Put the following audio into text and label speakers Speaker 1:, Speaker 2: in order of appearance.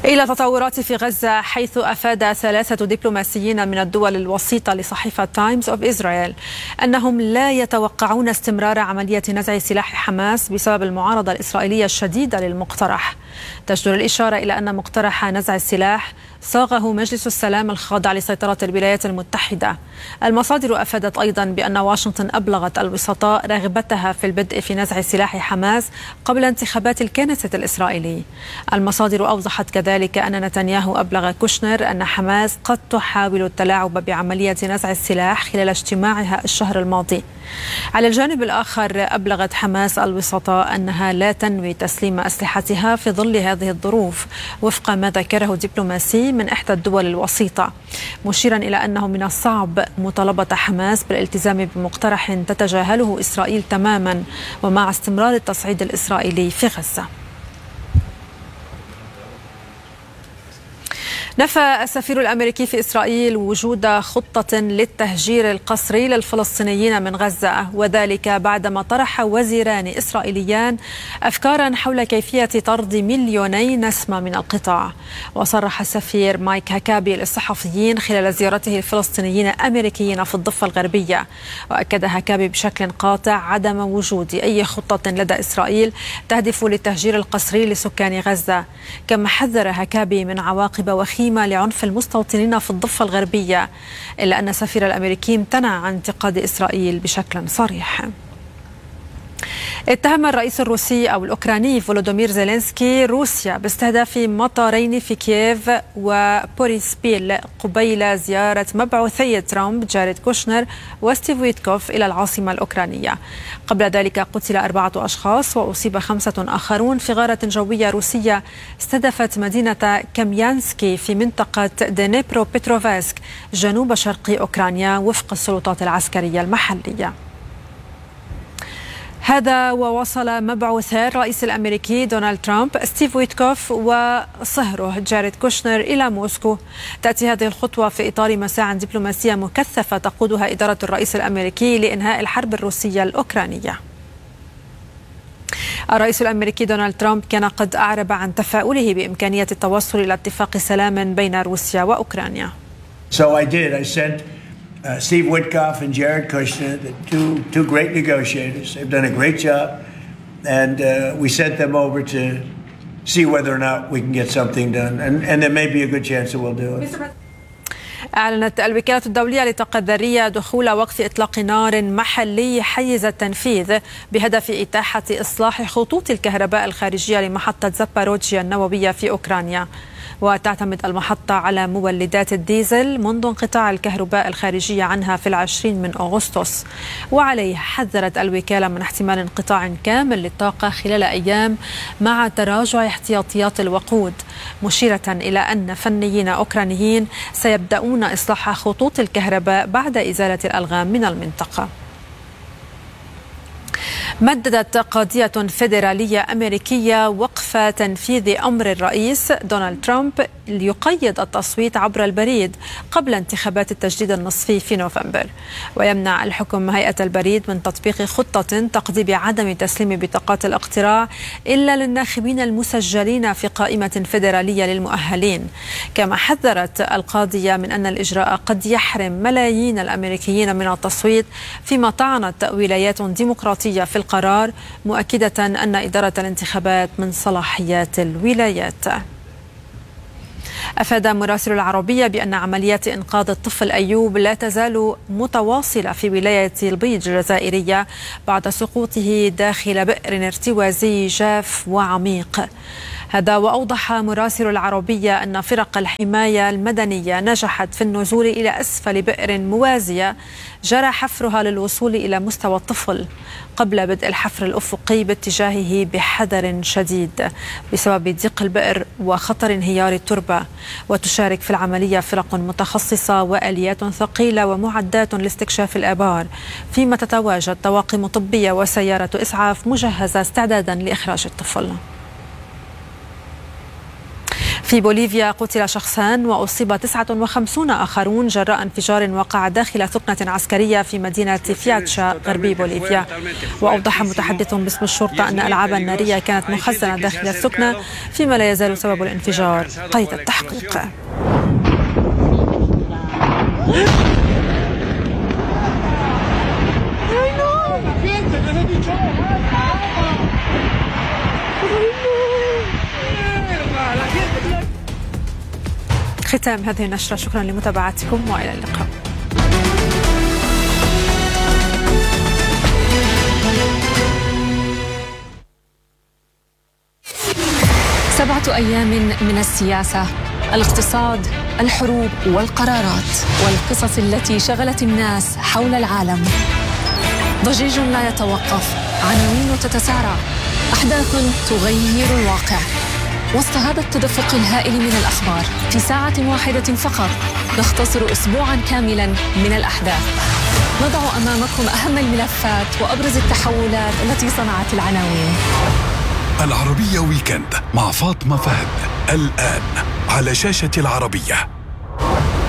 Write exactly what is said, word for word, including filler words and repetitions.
Speaker 1: إلى تطورات في غزة، حيث أفاد ثلاثة دبلوماسيين من الدول الوسيطة لصحيفة تايمز أوف إسرائيل أنهم لا يتوقعون استمرار عملية نزع سلاح حماس بسبب المعارضة الإسرائيلية الشديدة للمقترح. تجدر الإشارة إلى أن مقترح نزع السلاح صاغه مجلس السلام الخاضع لسيطرة الولايات المتحدة. المصادر أفادت أيضا بأن واشنطن أبلغت الوسطاء رغبتها في البدء في نزع سلاح حماس قبل انتخابات الكنيسة الإسرائيلي. المصادر أوضحت كذلك أن نتنياهو أبلغ كوشنر أن حماس قد تحاول التلاعب بعملية نزع السلاح خلال اجتماعها الشهر الماضي. على الجانب الآخر، أبلغت حماس الوسطاء أنها لا تنوي تسليم أسلحتها في ظل هذه الظروف، وفق ما ذكره دبلوماسي من إحدى الدول الوسيطة، مشيرا إلى أنه من الصعب مطالبة حماس بالالتزام بمقترح تتجاهله إسرائيل تماما ومع استمرار التصعيد الإسرائيلي في غزة. نفى السفير الأمريكي في إسرائيل وجود خطة للتهجير القسري للفلسطينيين من غزة، وذلك بعدما طرح وزيران إسرائيليان أفكارا حول كيفية طرد مليوني نسمة من القطاع. وصرح السفير مايك هكابي للصحفيين خلال زيارته الفلسطينيين الأمريكيين في الضفة الغربية. وأكد هكابي بشكل قاطع عدم وجود أي خطة لدى إسرائيل تهدف للتهجير القسري لسكان غزة. كما حذر هكابي من عواقب وخيمة لعنف المستوطنين في الضفة الغربية، إلا أن السفير الأمريكي امتنع عن انتقاد إسرائيل بشكل صريح. اتهم الرئيس الروسي أو الأوكراني فولودومير زيلينسكي روسيا باستهداف مطارين في كييف وبوريسبيل قبيل زيارة مبعوثي ترامب جاريد كوشنر وستيف ويتكوف إلى العاصمة الأوكرانية. قبل ذلك قتل أربعة أشخاص وأصيب خمسة آخرون في غارة جوية روسية استهدفت مدينة كاميانسكي في منطقة دنيبرو بيتروفاسك جنوب شرق أوكرانيا، وفق السلطات العسكرية المحلية. هذا ووصل مبعوثي الرئيس الأمريكي دونالد ترامب ستيف ويتكوف وصهره جاريد كوشنر إلى موسكو. تأتي هذه الخطوة في إطار مساعي دبلوماسية مكثفة تقودها إدارة الرئيس الأمريكي لإنهاء الحرب الروسية الأوكرانية. الرئيس الأمريكي دونالد ترامب كان قد أعرب عن تفاؤله بإمكانية التوصل إلى اتفاق سلام بين روسيا وأوكرانيا.
Speaker 2: So I did. I sent Uh, Steve Witkoff and Jared Kushner, the two two great negotiators. They've done a great job, and uh, we sent them over to see whether or not we can get something done, and, and there may be a good chance that we'll do it.
Speaker 1: أعلنت الوكالة الدولية للطاقة الذرية دخول وقف إطلاق نار محلي حيز التنفيذ بهدف إتاحة إصلاح خطوط الكهرباء الخارجية لمحطة زاباروجيا النووية في أوكرانيا. وتعتمد المحطة على مولدات الديزل منذ انقطاع الكهرباء الخارجية عنها في العشرين من أغسطس، وعليه حذرت الوكالة من احتمال انقطاع كامل للطاقة خلال أيام مع تراجع احتياطيات الوقود، مشيرة إلى أن فنيين أوكرانيين سيبدأون إصلاح خطوط الكهرباء بعد إزالة الألغام من المنطقة. مددت قاضية فيدرالية أمريكية وقف تنفيذ أمر الرئيس دونالد ترامب ليقيد التصويت عبر البريد قبل انتخابات التجديد النصفي في نوفمبر. ويمنع الحكم هيئة البريد من تطبيق خطة تقضي بعدم تسليم بطاقات الاقتراع إلا للناخبين المسجلين في قائمة فيدرالية للمؤهلين. كما حذرت القاضية من أن الإجراء قد يحرم ملايين الأمريكيين من التصويت، فيما طعنت ولايات ديمقراطية في القرار، مؤكدة أن إدارة الانتخابات من صلاحيات الولايات. أفاد مراسل العربية بأن عمليات إنقاذ الطفل أيوب لا تزال متواصلة في ولاية البيج الجزائرية بعد سقوطه داخل بئر ارتوازي جاف وعميق. هذا وأوضح مراسل العربية أن فرق الحماية المدنية نجحت في النزول إلى أسفل بئر موازية جرى حفرها للوصول إلى مستوى الطفل قبل بدء الحفر الأفقي باتجاهه بحذر شديد بسبب ضيق البئر وخطر انهيار التربة. وتشارك في العملية فرق متخصصة وآليات ثقيلة ومعدات لاستكشاف الآبار، فيما تتواجد طواقم طبية وسيارة إسعاف مجهزة استعدادا لإخراج الطفل. في بوليفيا قتل شخصان وأصيب تسعة وخمسين آخرون جراء انفجار وقع داخل ثقنة عسكرية في مدينة فياتشا غربي بوليفيا. وأوضح متحدث باسم الشرطة أن ألعابا نارية كانت مخزنة داخل الثقنة، فيما لا يزال سبب الانفجار قيد التحقيق. ختام هذه النشرة، شكرا لمتابعتكم وإلى اللقاء.
Speaker 3: سبعة أيام من السياسة، الاقتصاد، الحروب والقرارات والقصص التي شغلت الناس حول العالم. ضجيج لا يتوقف، عناوين تتسارع، أحداث تغير الواقع. وسط هذا التدفق الهائل من الأخبار، في ساعة واحدة فقط نختصر أسبوعا كاملا من الأحداث. نضع أمامكم أهم الملفات وأبرز التحولات التي صنعت العناوين.
Speaker 4: العربية ويكند مع فاطمة فهد، الآن على شاشة العربية.